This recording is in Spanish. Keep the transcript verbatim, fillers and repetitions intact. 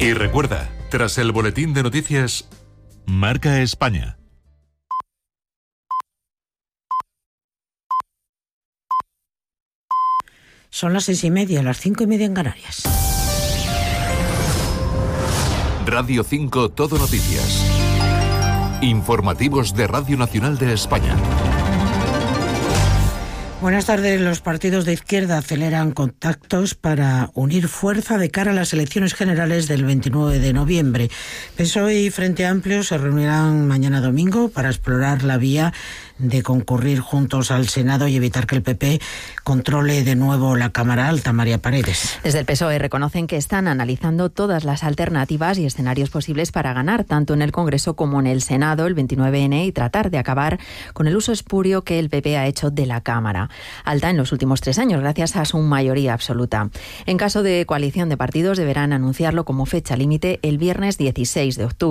Y recuerda, tras el boletín de noticias, Marca España. Son las seis y media, las cinco y media en Canarias. Radio cinco Todo Noticias. Informativos de Radio Nacional de España. Buenas tardes. Los partidos de izquierda aceleran contactos para unir fuerza de cara a las elecciones generales del veintinueve de noviembre. P S O E y Frente Amplio se reunirán mañana domingo para explorar la vía de concurrir juntos al Senado y evitar que el P P controle de nuevo la Cámara Alta. María Paredes. Desde el P S O E reconocen que están analizando todas las alternativas y escenarios posibles para ganar, tanto en el Congreso como en el Senado el veintinueve ene, y tratar de acabar con el uso espurio que el P P ha hecho de la Cámara Alta en los últimos tres años, gracias a su mayoría absoluta. En caso de coalición de partidos, deberán anunciarlo como fecha límite el viernes dieciséis de octubre.